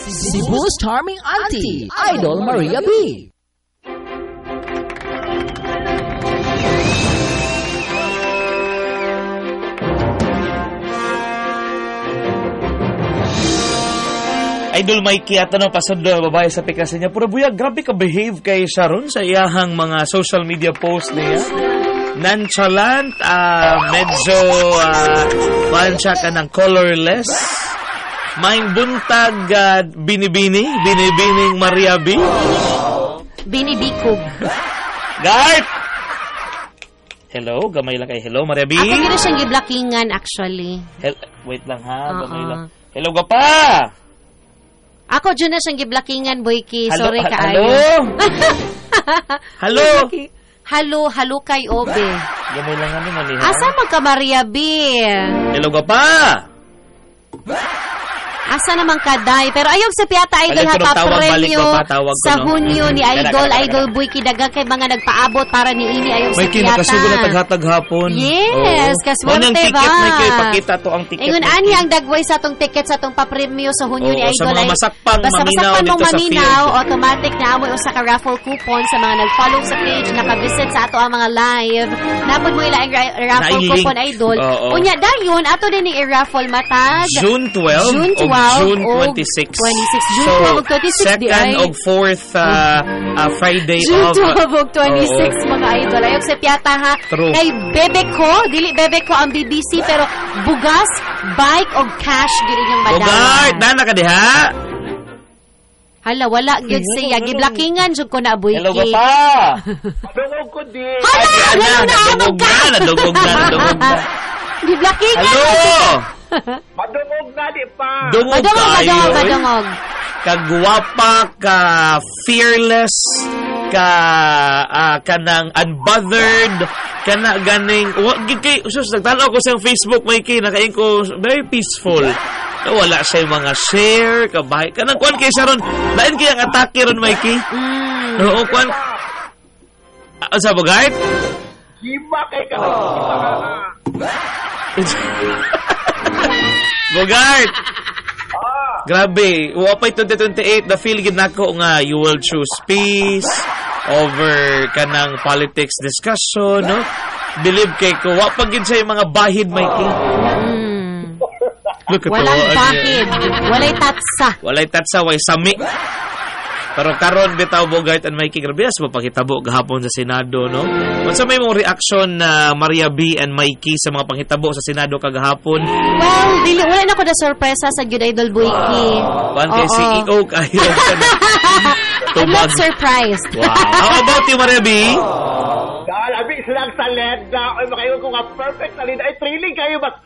Cebu's charming auntie, Idol Maria B. Idol Mikey at pasod babae sa pikasin niya. Puro buya, grabe ka behave kay Sharon sa iyahang mga social media post niya. Nonchalant, medyo pansya ka ng colorless. Maing buntag, binibining Maria B. Binibikog. Guard! Hello, gamay lang kay hello Maria B. Ako gina siyang giblockingan actually. Wait lang ha, gamay lang. Hello gapa! Ako dyan na siyang giblockingan, Boyki. Sorry ka Hello? Hello? Halo kay Obe. Gamay lang kami, mali ha? Asa magka Maria B? Hello gapa! Asa naman kaday? Pero ayog sa Piata Idol ha, pa-premyo sa Hunyo ni Idol Boyki dagang kay mga nagpaabot para ni ini ayog sa Piata. May kinakasugo na taghatag hapon. Yes, kaswerte ba? Ticket na kayo, pakita to ang ticket. Ingon ani ang dagway sa atong ticket sa atong pa-premyo sa Hunyo ni Idol. Sa mga masakpang maminaw dito sa field. Automatic na amoy usa ka raffle coupon sa mga nag-follow sa page, naka-visit sa ato ang mga live. Napod mo ila ang raffle coupon Idol. Unya dayon ato din ni i-raffle matag June 12 June 26. June 12 ug 26 second og 4th Friday June of 12 ug 26 mga idol. Ayog sa Piata ha. True. Kay bebe ko, dili bebe ko ang BBC pero bugas, bike og cash gid inyong madala. Bugart, nana ka diha. Hala, wala gyud siya. Giblockingan jud ko na Boyki. Hello pa. Dungog ko di. Hala, nadungog na. Giblockingan. Hello. Madungog na di pa. Madungog. Kagwapa, ka fearless, kanang unbothered, kana ganing nagtanaw ko sa Facebook Mikey, nakain ko very peaceful. Wala siya yung mga share, kabahay. Kanang kuan kay Sharon, lain kaya ang atake ron Mikey. Oo, kuan. Sa Bogart? Giba kay ka. Bogart! Grabe, wapay 2028 na feel gid nako nga you will choose peace over kanang politics discussion, no? Believe kay ko wa pag gid sa mga bahid Mikey. Walang bahid, walay tatsa, way sami. Pero karon bitaw Bogart and Mikey, grabe as mapakitabo gahapon sa Senado, no? Unsa may mong reaction na Maria B and Mikey sa mga panghitabo sa Senado kagahapon? Well, wala na ko na sorpresa sa Good Idol Boyki. Wan kay CEO kayo. I'm not surprised. Wow. How about you, Maria B? Abi silang saled na. Ay, makayo ko nga perfect na lid. Ay, thrilling kayo.